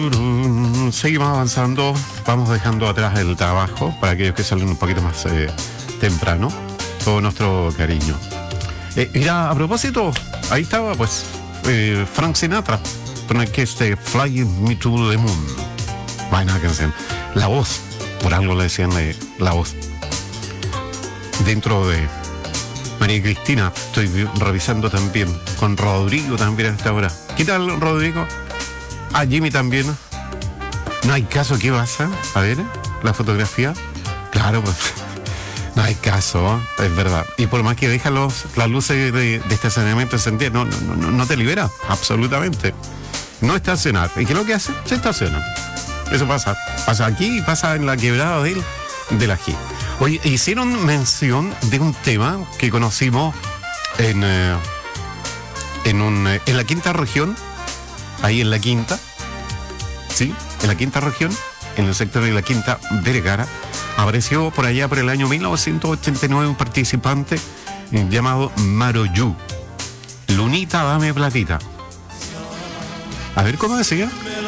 Seguimos avanzando, vamos dejando atrás el trabajo para aquellos que salen un poquito más temprano. Todo nuestro cariño. Mira, a propósito, ahí estaba pues Frank Sinatra con el que Flying Me to the Moon. Buena canción. La voz, por algo le decían la voz. Dentro de María Cristina, estoy revisando también con Rodrigo también a esta hora. ¿Qué tal, Rodrigo? A Jimmy también. No hay caso, ¿qué pasa? A ver, la fotografía. Claro, pues no hay caso, es verdad. Y por más que dejan las luces de estacionamiento encendidas, no te libera, absolutamente. No estacionar. ¿Y qué es lo que hace? Se estaciona. Eso pasa. Pasa aquí y pasa en la quebrada de la G. Oye, hicieron mención de un tema que conocimos en la quinta región, ahí en la quinta, ¿sí? En la quinta región, en el sector de la Quinta Vergara, apareció por allá por el año 1989 un participante llamado Maroyu. Lunita, dame platita. A ver cómo decía.